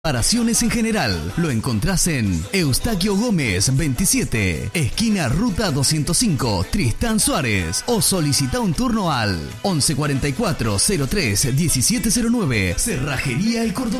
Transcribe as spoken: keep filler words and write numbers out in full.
Reparaciones en general, lo encontrás en Eustaquio Gómez veintisiete, esquina Ruta doscientos cinco, Tristán Suárez, o solicita un turno al once cuarenta y cuatro cero tres diecisiete cero nueve. Cerrajería El Cordobés.